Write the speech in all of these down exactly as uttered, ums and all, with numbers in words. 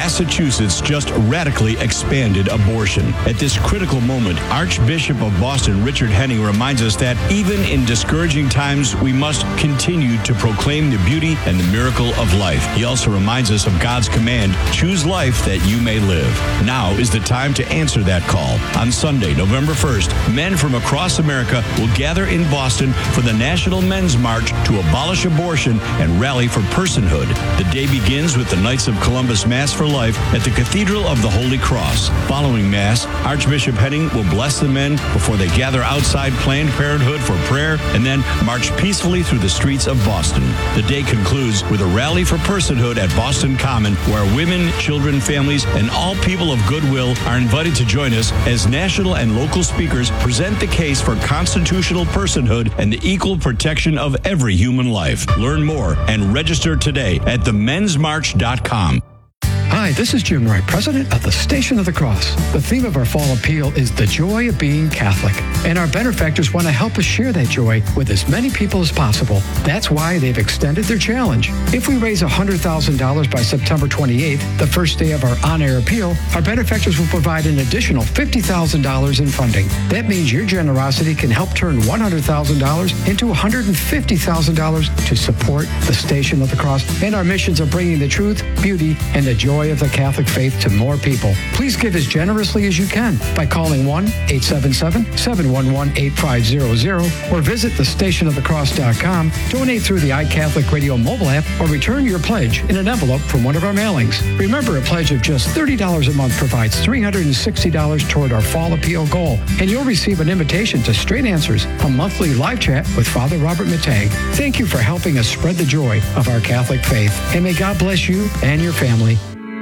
Massachusetts just radically expanded abortion. At this critical moment, Archbishop of Boston, Richard Henning, reminds us that even in discouraging times, we must continue to proclaim the beauty and the miracle of life. He also reminds us of God's command, choose life that you may live. Now is the time to answer that call. On Sunday, November first, men from across America will gather in Boston for the National Men's March to abolish abortion and rally for personhood. The day begins with the Knights of Columbus Mass for Life at the Cathedral of the Holy Cross. Following Mass, Archbishop Henning will bless the men before they gather outside Planned Parenthood for prayer and then march peacefully through the streets of Boston. The day concludes with a rally for personhood at Boston Common, where women, children, families, and all people of goodwill are invited to join us as national and local speakers present the case for constitutional personhood and the equal protection of every human life. Learn more and register today at the mens march dot com. Hi, this is Jim Wright, president of the Station of the Cross. The theme of our fall appeal is the joy of being Catholic, and our benefactors want to help us share that joy with as many people as possible. That's why they've extended their challenge. If we raise one hundred thousand dollars by September twenty-eighth, the first day of our on-air appeal, our benefactors will provide an additional fifty thousand dollars in funding. That means your generosity can help turn one hundred thousand dollars into one hundred fifty thousand dollars to support the Station of the Cross and our missions of bringing the truth, beauty, and the joy of the Catholic faith to more people. Please give as generously as you can by calling one eight seven seven, seven one one, eight five zero zero or visit the station of the cross dot com, donate through the iCatholic Radio mobile app, or return your pledge in an envelope from one of our mailings. Remember, a pledge of just thirty dollars a month provides three hundred sixty dollars toward our fall appeal goal, and you'll receive an invitation to Straight Answers, a monthly live chat with Father Robert Matei. Thank you for helping us spread the joy of our Catholic faith, and may God bless you and your family.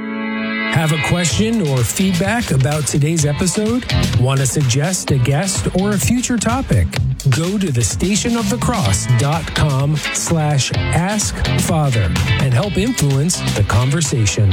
Have a question or feedback about today's episode? Want to suggest a guest or a future topic? Go to the station of the cross dot com slash ask father and help influence the conversation.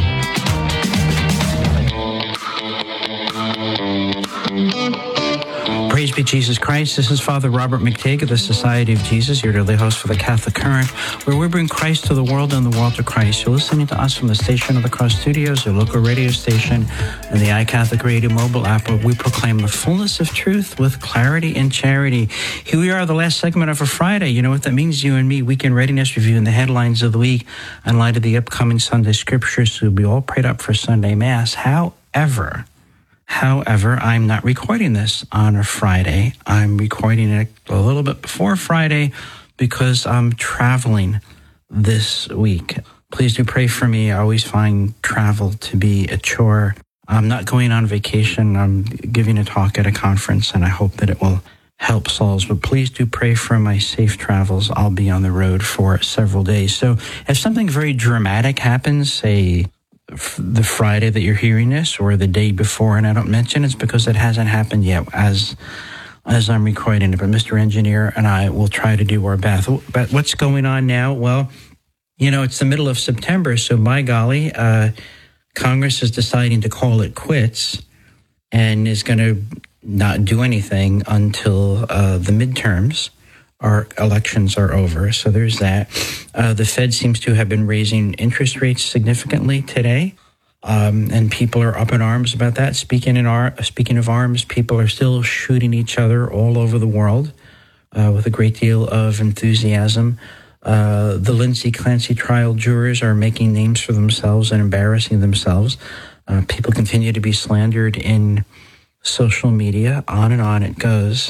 Praise be Jesus Christ. This is Father Robert McTague of the Society of Jesus, your daily host for the Catholic Current, where we bring Christ to the world and the world to Christ. You're listening to us from the Station of the Cross Studios, your local radio station, and the iCatholic Radio mobile app, where we proclaim the fullness of truth with clarity and charity. Here we are, the last segment of a Friday. You know what that means, you and me, weekend readiness review and the headlines of the week in light of the upcoming Sunday scriptures. So we'll be all prayed up for Sunday Mass. However... However, I'm not recording this on a Friday. I'm recording it a little bit before Friday because I'm traveling this week. Please do pray for me. I always find travel to be a chore. I'm not going on vacation. I'm giving a talk at a conference, and I hope that it will help souls. But please do pray for my safe travels. I'll be on the road for several days. So if something very dramatic happens, say the Friday that you're hearing this or the day before, and I don't mention, it's because it hasn't happened yet as as I'm recording it. But Mister Engineer and I will try to do our best. But what's going on now? Well, you know, it's the middle of September, so by golly, uh, Congress is deciding to call it quits and is going to not do anything until uh, the midterms. Our elections are over, so there's that. Uh, the Fed seems to have been raising interest rates significantly today, um, and people are up in arms about that. Speaking in ar- speaking of arms, people are still shooting each other all over the world uh, with a great deal of enthusiasm. Uh, the Lindsay Clancy trial jurors are making names for themselves and embarrassing themselves. Uh, people continue to be slandered in social media. On and on it goes.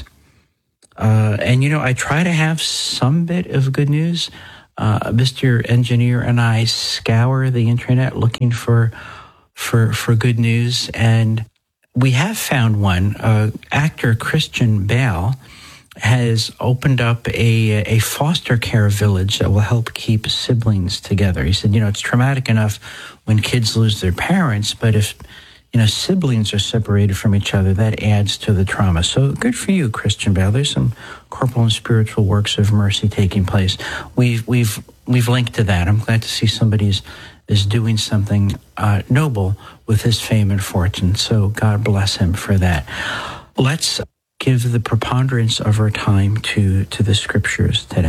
Uh, and, you know, I try to have some bit of good news. Uh, Mister Engineer and I scour the internet looking for for for good news, and we have found one. Uh, actor Christian Bale has opened up a a foster care village that will help keep siblings together. He said, you know, it's traumatic enough when kids lose their parents, but if you know, siblings are separated from each other, that adds to the trauma. So good for you, Christian Bale. There's some corporal and spiritual works of mercy taking place. We've we've we've linked to that. I'm glad to see somebody is, is doing something uh, noble with his fame and fortune. So God bless him for that. Let's give the preponderance of our time to to the scriptures today.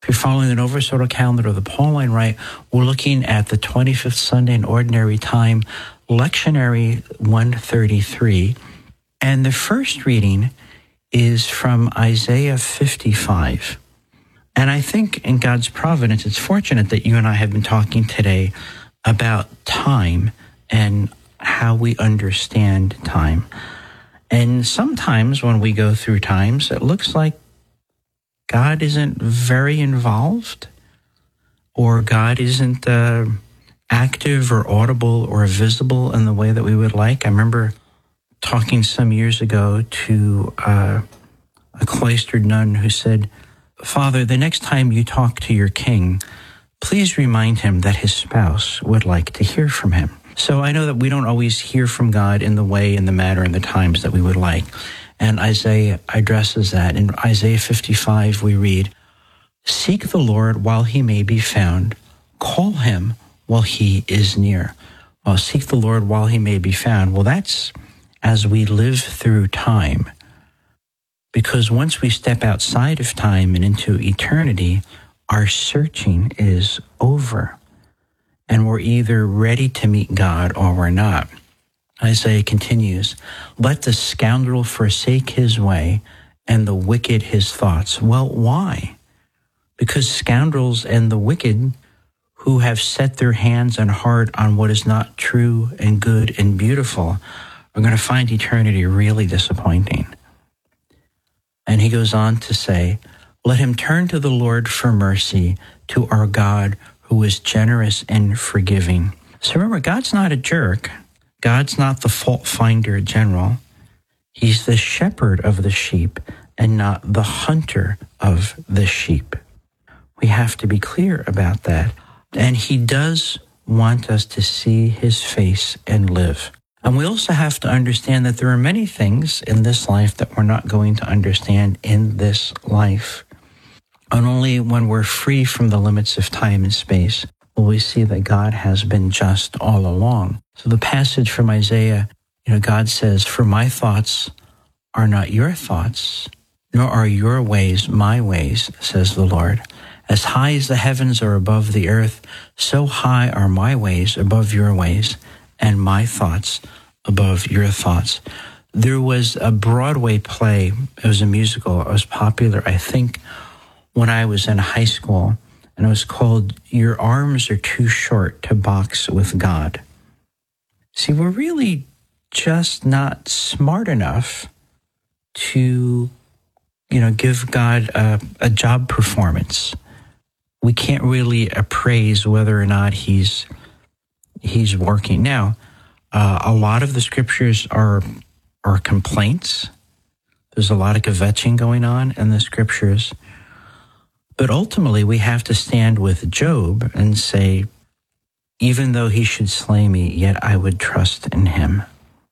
If you're following the Nova Soto calendar or the Pauline Rite, we're looking at the twenty-fifth Sunday in Ordinary Time, Lectionary one thirty-three. And the first reading is from Isaiah fifty-five. And I think in God's providence, it's fortunate that you and I have been talking today about time and how we understand time. And sometimes when we go through times, it looks like God isn't very involved, or God isn't uh, active or audible or visible in the way that we would like. I remember talking some years ago to uh, a cloistered nun who said, "Father, the next time you talk to your king, please remind him that his spouse would like to hear from him." So I know that we don't always hear from God in the way, in the manner, and the times that we would like. And Isaiah addresses that. In Isaiah fifty-five, we read, "Seek the Lord while he may be found. Call him while he is near." Well, seek the Lord while he may be found. Well, that's as we live through time. Because once we step outside of time and into eternity, our searching is over. And we're either ready to meet God or we're not. Isaiah continues, "Let the scoundrel forsake his way and the wicked his thoughts." Well, why? Because scoundrels and the wicked who have set their hands and heart on what is not true and good and beautiful are going to find eternity really disappointing. And he goes on to say, "Let him turn to the Lord for mercy, to our God who is generous and forgiving." So remember, God's not a jerk. God's not the fault finder general. He's the shepherd of the sheep and not the hunter of the sheep. We have to be clear about that. And he does want us to see his face and live. And we also have to understand that there are many things in this life that we're not going to understand in this life. And only when we're free from the limits of time and space will we see that God has been just all along. So the passage from Isaiah, you know, God says, "For my thoughts are not your thoughts, nor are your ways my ways, says the Lord. As high as the heavens are above the earth, so high are my ways above your ways, and my thoughts above your thoughts." There was a Broadway play. It was a musical. It was popular, I think, when I was in high school, and it was called "Your Arms Are Too Short to Box with God." See, we're really just not smart enough to, you know, give God a, a job performance. We can't really appraise whether or not he's he's working. Now, uh, a lot of the scriptures are are complaints. There's a lot of kvetching going on in the scriptures. But ultimately, we have to stand with Job and say, "Even though he should slay me, yet I would trust in him."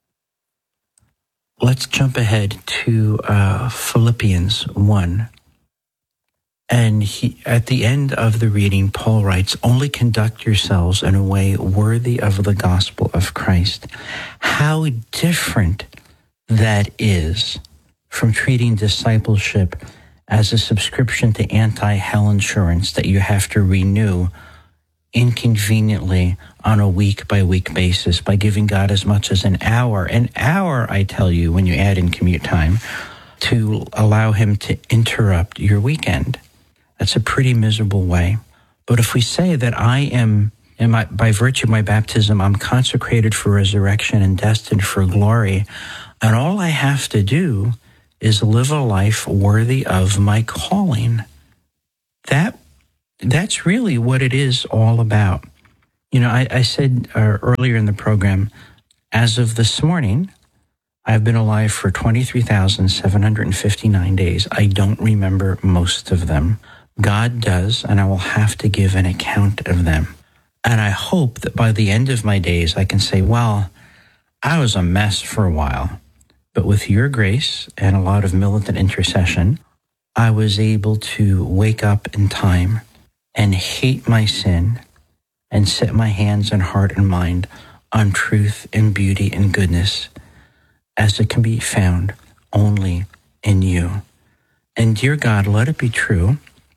Let's jump ahead to uh, Philippians one. And he, at the end of the reading, Paul writes, "Only conduct yourselves in a way worthy of the gospel of Christ." How different that is from treating discipleship as a subscription to anti-hell insurance that you have to renew inconveniently on a week-by-week basis by giving God as much as an hour. An hour, I tell you, when you add in commute time, to allow him to interrupt your weekend. That's a pretty miserable way. But if we say that I am, and my, by virtue of my baptism, I'm consecrated for resurrection and destined for glory, and all I have to do is live a life worthy of my calling, that that's really what it is all about. You know, I, I said uh, earlier in the program, as of this morning, I've been alive for twenty-three thousand seven hundred fifty-nine days. I don't remember most of them. God does, and I will have to give an account of them. And I hope that by the end of my days, I can say, well, I was a mess for a while, but with your grace and a lot of militant intercession, I was able to wake up in time and hate my sin and set my hands and heart and mind on truth and beauty and goodness as it can be found only in you. And dear God, let it be true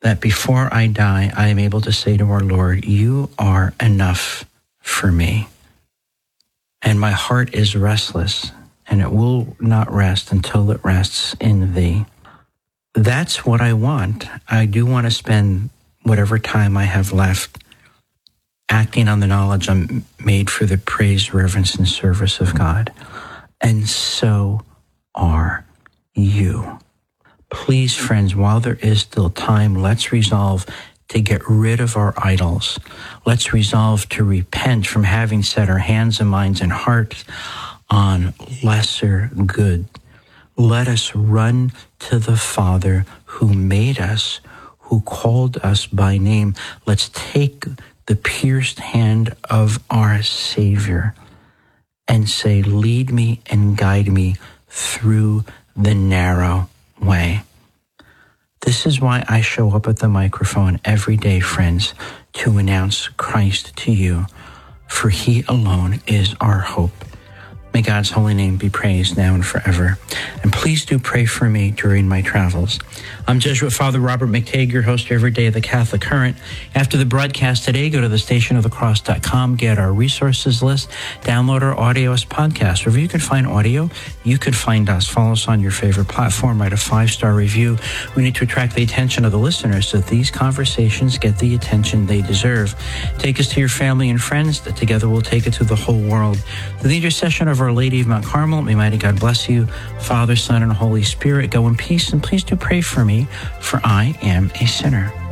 that before I die, I am able to say to our Lord, you are enough for me. And my heart is restless, and it will not rest until it rests in thee. That's what I want. I do want to spend whatever time I have left acting on the knowledge I'm made for the praise, reverence, and service of God. And so are you. Please, friends, while there is still time, let's resolve to get rid of our idols. Let's resolve to repent from having set our hands and minds and hearts on lesser good. Let us run to the Father who made us, who called us by name. Let's take the pierced hand of our Savior and say, lead me and guide me through the narrow way. This is why I show up at the microphone every day, friends, to announce Christ to you, for he alone is our hope. May God's holy name be praised now and forever. And please do pray for me during my travels. I'm Jesuit Father Robert McTague, your host every day of the Catholic Current. After the broadcast today, go to the station of the cross dot com, get our resources list, download our audio as podcast. Wherever you can find audio, you could find us. Follow us on your favorite platform, write a five-star review. We need to attract the attention of the listeners so that these conversations get the attention they deserve. Take us to your family and friends, that together we'll take it to the whole world. Through the intercession of Our Lady of Mount Carmel, may mighty God bless you, Father, Son, and Holy Spirit. Go in peace, and please do pray for me, for I am a sinner.